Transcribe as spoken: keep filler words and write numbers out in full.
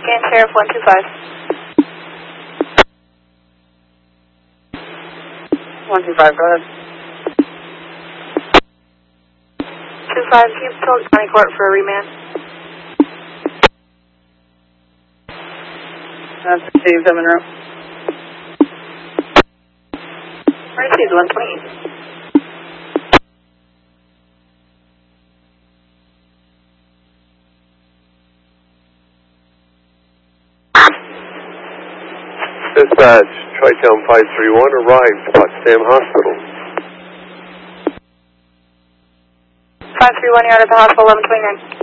again, Sheriff one two five. one two five, go ahead. two five, can you tell County Court for a remand? That's received, I'm in route. Received one twenty-eight. Dispatch, Tri-Town five three one arrived, Potsdam Hospital. five three one, you're out of the hospital, eleven twenty-nine.